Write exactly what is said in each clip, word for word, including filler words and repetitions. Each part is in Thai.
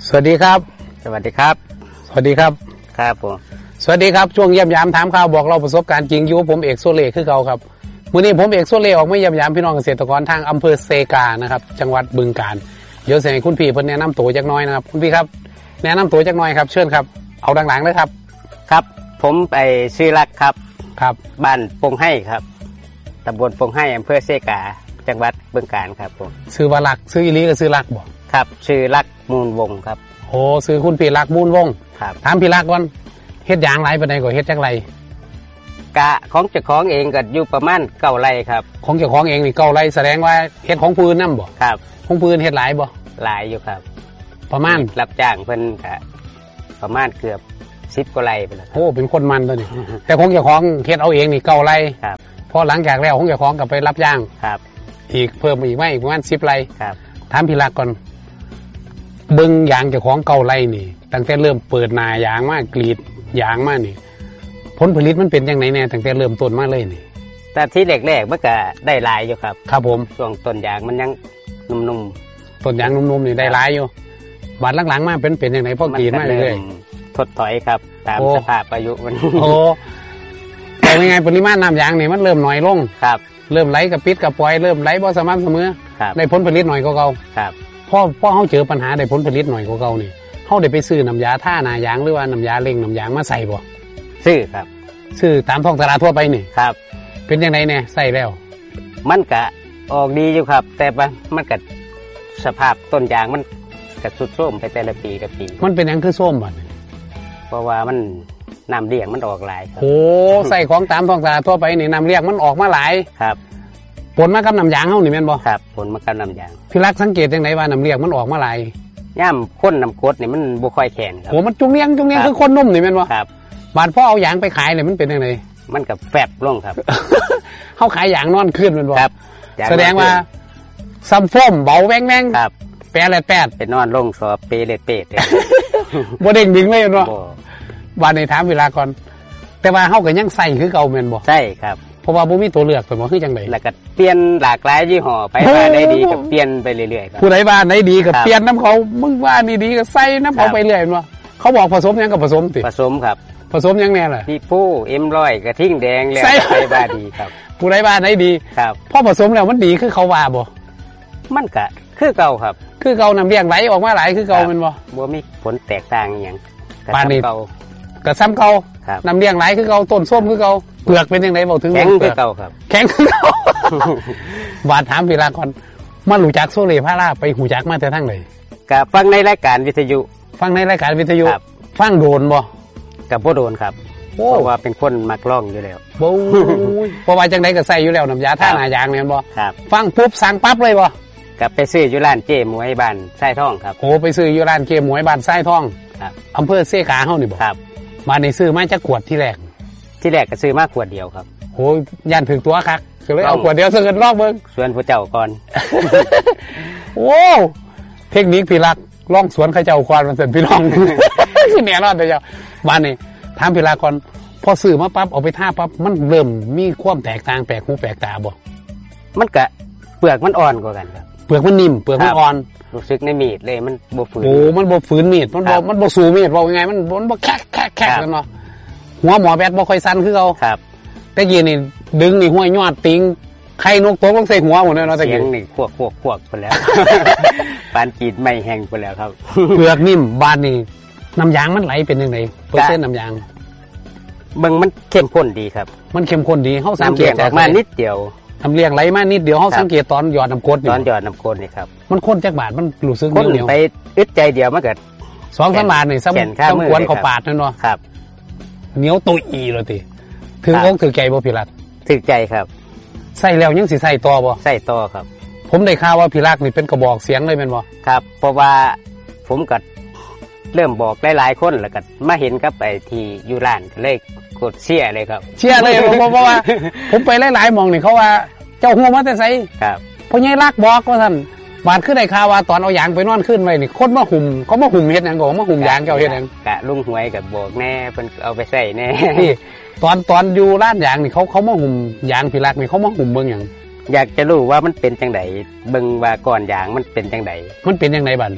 สวัสดีครับสวัสดีครับสวัสดีครับครับผมสวัสดีครับช่วงเยี่ยมยามถามข่าวบอกเราประสบการณ์จริงอยู่ผมเอกโซเล่คือเก่าครับมื้อนี้ผมเอกโซเล่ออกมาเยี่ยมยามพี่น้องเกษตรกรทางอำเภอเซกานะครับจังหวัดบึงกาฬเดี๋ยวเสียคุณพี่เพิ่นแนะนำตัวจักหน่อยนะครับคุณพี่ครับแนะนำตัวจักหน่อยครับเชิญครับเอาดังๆเลยครับครับผมไปชื่อรักครับครับบ้านปงให้ครับตำบลปงให้อำเภอเซกาจังหวัดบึงกาฬครับผมชื่อว่ารักชื่ออีหลีก็ชื่อรักบ่ครับชื่อรักมูลวงครับโอ้ชื่อคุณพี่รักมูลวงครับถามพี่รักก่อนเฮ็ดยางหลายปานใดก็เฮ็ดจังไรกะของเจ้าของเองก็อยู่ประมาณเก้าไร่ครับของเจ้าของเองนี่เก้าไร่แสดงว่าเฮ็ดของผู้อื่นนำบ่ครับของผู้อื่นเฮ็ดหลายบ่หลายอยู่ครับประมาณรับจ้างเพิ่นก็ประมาณเกือบสิบกว่าไร่ไปแล้วโอ้เป็นคนมันตัวนี้ แต่ของเจ้าของเฮ็ดเอาเองนี่เก้าไร่ครับพอหลังจากแล้วของเจ้าของก็ไปรับจ้างครับอีกเพิ่มอีกว่าอีกประมาณสิบไร่ครับถามพี่รักก่อนเบิ่งยางเจ้าของเก้าไร่นี่ตั้งแต่เริ่มเปิดหน้ายางมากรีดยางมานี่ผลผลิตมันเป็นจังไดแน่ตั้งแต่เริ่มต้นมาเลยนี่แต่ที่แรกๆมันก็ได้หลายอยู่ครับครับผมช่วงต้นยางมันยังนุ่มๆต้นยางนุ่มๆนี่ได้หลายอยู่บาดหลังๆมาเป็นเป็นจังไดพอกรีดมาเรื่อยๆถดถอยครับตามสภาพอายุมันโอ้แต่ยังไงปริมาณน้ำยางนี่มันเริ่มน้อยลงครับเริ่มไหลกับปิดกับปล่อยเริ่มไหลบ่สม่ำเสมอได้ผลผลิตหน่อยกว่าเก่าครับพอพอเฮาเจอปัญหาได้ผลผลิตหน่อยกว่าเก่านี่เฮาได้ไปซื้อน้ำยาท่าหน้ายางหรือว่าน้ำยาเร่งน้ำยางมาใส่บ่ซื้อครับซื้อตามท้องตลาดทั่วไปนี่ครับเป็นจังไดแน่ใส่แล้วมันก็ออกดีอยู่ครับแต่ว่ามันก็สภาพต้นยางมันก็ทรุดโทรมไปแต่ละปีกับปีมันเป็นหยังคือส้มบ่นี่เพราะว่ามันน้ำเลี้ยงมันออกหลายครับโอ้ใส่ของตามท้องตลาดทั่วไปนี่น้ำเลี้ยงมันออกมาหลายครับผลมากับน้ำยางเฮานี่แม่นบ่ครับผลมากับน้ำยางพี่รักสังเกตจังไดว่าน้ำเลี้ยงมันออกมาหลายย่ำข้นน้ำกรดนี่มันบ่ค่อยแข็งครับโอ้มันจุงเลี้ยงจุงเลี้ยงคือคนนุ่มนี่แม่นบ่ครับบาดพอเอายางไปขายเนี่ยมันเป็นจังไดมันก็แฟบลงครับเฮาขายยางนอนขึ้นแม่นบ่ครับแสดงว่าซ้ำฟ้มเบาแว้งๆครับแปะแลดแปดไปนอนลงสอบเปเลดเปดบ่เด้งดึงเลยแม่นบ่บาดนี้ถามเวลาก่อนแต่ว่าเฮาก็ยังใส่คือเก่าแม่นบ่ใช่ครับเพราะว่าบ่มีตัวเลือกเพิ่นบ่คือจังได๋แล้วก็เปลี่ยนหลากหลายยี่ห้อไปว่าได้ดีก็เปลี่ยนไปเรื่อยๆครับผู้ใดว่าไหนดีก็เปลี่ยนน้ำเขามึงว่านี่ดีก็ใส่น้ำเขาไปเรื่อยแม่นบ่เขาบอกผสมหยังก็ผสมติผสมครับผสมหยังแน่ล่ะพี่ผู้เอ็มร้อยกระทิ่งแดงแล้วไปว่าดีครับผู้ใดว่าไหนดีครับพอผสมแล้วมันดีคือเขาว่าบ่มันก็คือเก่าครับคือเก่าน้ำเลี้ยงไหลออกมาหลายคือเก่าแม่นบ่บ่มีผลแตกต่างหยังปานนี้ก็ซ้ำเก่าน้ำเลี้ยงไหลคือเก่าต้นส้มคือเก่าเปลือกเป็นจังได๋บ่ถึงแข็งคือเก่าครับแข็งคือเก่าบาดถามพี่ลาก่อนมารู้จักโซเล่พาราไปหูจักมาแต่ทางใดก็ฟังในรายการวิทยุฟังในรายการวิทยุฟังโดนบ่ก็บ่โดนครับเพราะว่าเป็นคนมักร้องอยู่แล้วโอ้ยเพราะว่าจังได๋ก็ใส่อยู่แล้วน้ำยาท่าหน้ายางแม่นบ่ครับฟังปุ๊บสั่งปั๊บเลยบ่ก็ไปซื้ออยู่ร้านเจ๊หมวยบ้านทรายทองครับโอ้ไปซื้ออยู่ร้านเจ๊หมวยบ้านทรายทองครับอำเภอเซกาเฮานี่บ่ครับมานี่ซื้อมาจักขวดที่แรกที่แรกก็ซื้อมาขวดเดียวครับโอ้ยย่านถึงตัวคักก็เลยเอาขวดเดียวซะเกินรอบเบิ่งสวนผู้เจ้าก่อนโอ้เทคนิคพี่รักลองสวนเขาเจ้าก่อนมันซั่นพี่น้อง คือแน่นอนแต่เจ้าบ้านนี้ถามพี่รักก่อนพอซื้อมาปั๊บเอาไปทาปั๊บมันเริ่มมีความแตกต่างแปลกหูแปลกตาบ่มันก็เปลือกมันอ่อนกว่ากันครับเปลือกมันนิ่มเปลือกมันอ่อนรู้สึกในมีดเลยมันบ่ฝืนโอ้มันบ่ฝืนมีดมันบ่มันบ่สู้มีดว่ายังไงมันมันบ่แคกแคกแคกกันเนาะหัวหมอแบตบ่ค่อยสั่นคือเก่าครับแต่กี้นี่ดึงนี่ห้วยยอดติงไข่นกตกลงใส่หัวหมดเลยเนาะแต่กี้เสียงนี่ควักๆๆไปแล้ว ปานกีดไม่แห้งไปแล้วครับเปลือกนิ่มบานนี่น้ำยางมันไหลเป็นจังได๋เปอร์เซ็นต์น้ำยางเบิ่งมันเข้มข้นดีครับมันเข้มข้นดีเฮาสังเกตออกมานิดเดียวทำเลี้ยงไหลมานิดเดียวเฮาสังเกตตอนหยอดน้ำกรดนี่ตอนหยอดน้ำกรดนี่ครับมันข้นจักบาทมันรู้สึกเหนียวไปอึดใจเดียวมันก็สองสาม บาทนี่สมควรเข้าปาดนั่นเนาะครับเหนียวตุยเลยติถึงอกถึงใจบ่พี่รักถึงใจครับใส่แล้วยังสิใส่ต่อบ่ใส่ต่อครับผมได้ข่าวว่าพี่รักนี่เป็นกระบอกเสียงเลยแม่นบ่ครับเพราะว่าผมก็เริ่มบอกหลายๆคนแล้วก็มาเห็นกับไอ้ที่อยู่ร้านเลยกดเชียร์เลยครับเชียร์เลยเพราะว่าผมไปหลายๆหม่องนี่เขาว่าเจ้าฮู้มาแต่ไสครับพ่อใหญ่รักบอกว่าซั่นบาดคือได้ข่าวว่าตอนเอายางไปนอนขึ้นไว้นี่คนมาหุ่มเขามาหุ่มเฮ็ดหยังก็มาหุ่มยางเจ้าเฮ็ดหยังกะลุงหวยก็บอกแน่เพิ่นเอาไปใส่แน่นี่ตอนตอนอยู่ร้านยางนี่เขาเขามาหุ่มยางพี่รักนี่เขามาหุ่มเบิ่งหยังอยากจะรู้ว่ามันเป็นจังไดเบิ่งว่าก่อนยางมันเป็นจังไดมันเป็นจังไดบัด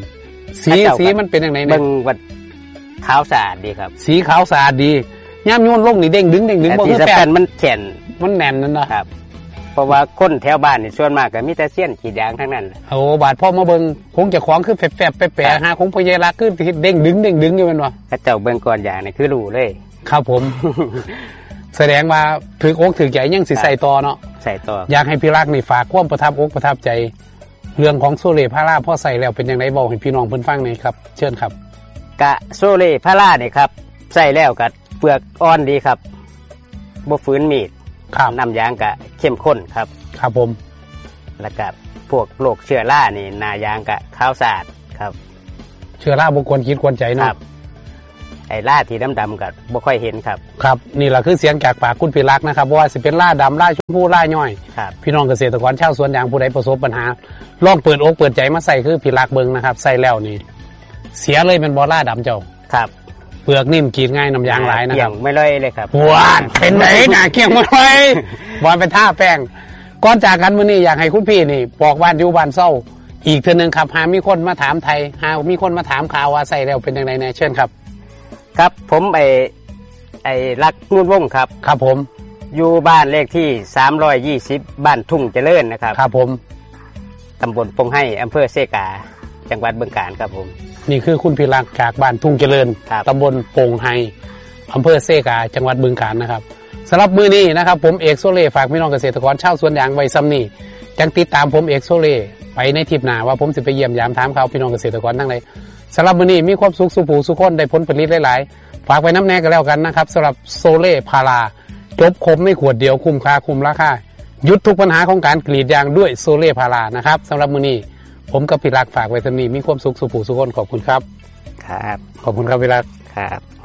สีสีมันเป็นยังไงเนี่ยเบิ่งวัดขาวสะอาดดีครับสีขาวสะอาดดีย่ามโยนลงนี่เด้งดึงเด้งดึงแต่บ่ที่คือสำแป้คัญงมันแข็งมันแน่นนั่นนะครับเพราะว่าคนแถวบ้านนี่ส่วนมากก็มีแต่เสี้ยนขีดยางทั้งนั้นโอ้บาดพ่อมาเบิ่งคงจะของคือแฝบๆแปะๆหาคงพยารักคือเด้งดึงเด้งดึงอยู่แม่นบ่ถ้าเจ้าเบิ่งก่อนอย่างนี่คือรู้เลยครับผม แสดงว่าถืออกถือใจยังสิใส่ต่อเนาะใส่ต่ออยากให้พี่รักนี่ฝากความประทับอกประทับใจ เรื่องของโซเลพาราพ่อใส่แล้วเป็นยังไงบอกให้พี่น้องเพิ่นฟังหน่อยครับเชิญครับกะโซเล่พาราเนี่ยครับใส่แล้วกัเปลือกอ่อนดีครับบ่ฝืนมีดครับน้ำยางกะเข้มข้นครับครับผมแล้วก็พวกโรคเชื้อรานี่หนายางกะขาวสะอาดครับเชื้อราบ่ควรคิดควรใจคเนาะรับไอ้ล่าที่ดำๆกับบ่ค่อยเห็นครับครับนี่แหละคือเสียงจากปากคุณพี่รักนะครับเพราะว่าสิเป็นล่าดำล่าชมพูล่าย่อยครับพี่น้องเกษตรกรชาวสวนยางผู้ใดประสบปัญหาลองเปิดอกเปิดใจมาใส่คือพี่รักเบิ่งนะครับใส่แล้วนี่เสียเลยเป็นบ่ล่าดำเจ้าครับเปลือกนิ่มกรีดง่ายน้ำยางหลายนะเกี่คยรังบไม่เลยเลยครับหวานเป็นไหนหนาเกี่ยงมาไว้บอลเป็นท่าแป้งก่อนจากกันมื้อนี้อยากให้คุณพี่นี่บอกบ้านอยู่บ้านเศร้าอีกเทื่อนึงครับหามีคนมาถามไทยหามีคนมาถามข่าวว่าใส่แล้วเป็นยังไงแน่เชิญครับครับผมไอ้ไอ้รักนุ่นวงศ์ครับครับผมอยู่บ้านเลขที่สามร้อยยี่สิบบ้านทุ่งเจริญนะครับครับผมตำบลปงให้อำเภอเซกาจังหวัดบึงกาฬครับผมนี่คือคุณพี่รักจากบ้านทุ่งเจริญครับตำบลโป่งไฮอำเภอเซกาจังหวัดบึงกาฬนะครับสำหรับมื้อนี้นะครับผมเอกโซเล่ฝากพี่น้องเกษตรกรชาวสวนยางไว้ซ้ำนี่จังติดตามผมเอกโซเล่ไปในทริปหน้าว่าผมจะไปเยี่ยมยามถามข่าวพี่น้องเกษตรกรทั้งหลายสำหรับมื้อนี้มีความสุขสุขผูสุขคนได้ผลผลิตหลายๆฝากไว้น้ำแน่กันแล้วกันนะครับสำหรับโซเล่พาราจบครบในขวดเดียวคุ้มค่าคุ้มราคาหยุดทุกปัญหาของการกรีดยางด้วยโซเล่พารานะครับสำหรับมื้อนี้ผมกับพี่รักฝากไว้ซ้ำนี่มีความสุขสุขผูสุขคนขอบคุณครับครับขอบคุณครับพี่รักครับ